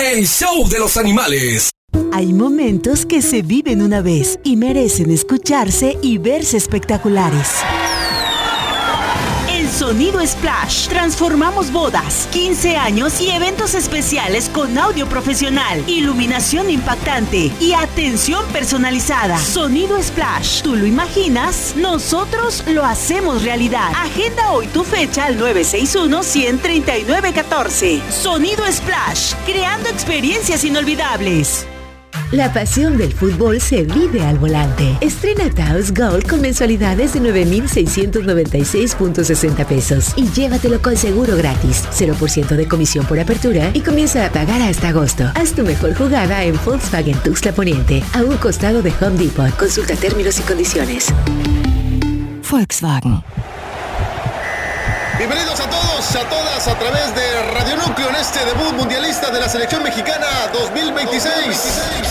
el show de los animales. Hay momentos que se viven una vez y merecen escucharse y verse espectaculares. En Sonido Splash transformamos bodas, 15 años y eventos especiales con audio profesional, iluminación impactante y atención personalizada. Sonido Splash, ¿tú lo imaginas? Nosotros lo hacemos realidad. Agenda hoy tu fecha al 961-100-3914. Sonido Splash, creando experiencias inolvidables. La pasión del fútbol se vive al volante. Estrena Taos Gold con mensualidades de 9,696.60 pesos y llévatelo con seguro gratis, 0% de comisión por apertura y comienza a pagar hasta agosto. Haz tu mejor jugada en Volkswagen Tuxtla Poniente, a un costado de Home Depot. Consulta términos y condiciones. Volkswagen. Bienvenidos a todos, a todas, a través de Radio Núcleo en este debut mundialista de la selección mexicana 2026.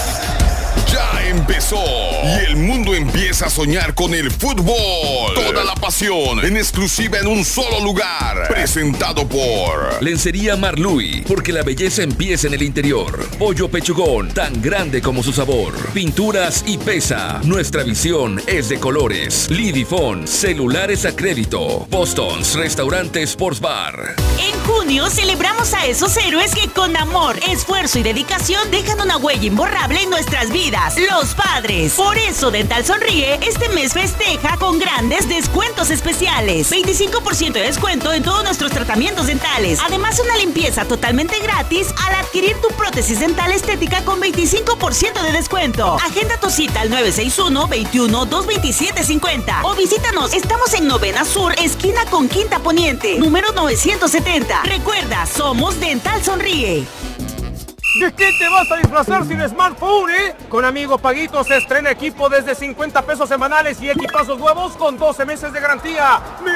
Ya empezó y el mundo empieza a soñar con el fútbol. Toda la pasión en exclusiva en un solo lugar. Presentado por Lencería Marluy, porque la belleza empieza en el interior. Pollo Pechugón, tan grande como su sabor. Pinturas y Pesa, nuestra visión es de colores. Lidifón, celulares a crédito. Boston's, restaurante Sports Bar. En junio celebramos a esos héroes que con amor, esfuerzo y dedicación dejan una huella imborrable en nuestras vidas. Los padres. Por eso Dental Sonríe este mes festeja con grandes descuentos especiales. 25% de descuento en todos nuestros tratamientos dentales. Además, una limpieza totalmente gratis al adquirir tu prótesis dental estética con 25% de descuento. Agenda tu cita al 961-21-227-50 o visítanos. Estamos en Novena Sur, esquina con Quinta Poniente, número 970. Recuerda, somos Dental Sonríe. ¿De qué te vas a disfrazar sin smartphone, Con Amigo Paguito se estrena equipo desde 50 pesos semanales y equipazos nuevos con 12 meses de garantía.